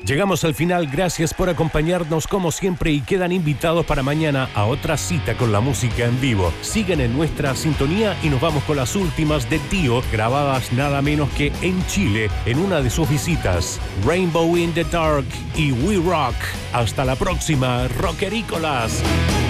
Llegamos al final, gracias por acompañarnos como siempre y quedan invitados para mañana a otra cita con la música en vivo. Siguen en nuestra sintonía y nos vamos con las últimas de Tío, grabadas nada menos que en Chile en una de sus visitas. Rainbow in the Dark y We Rock. Hasta la próxima, rockerícolas.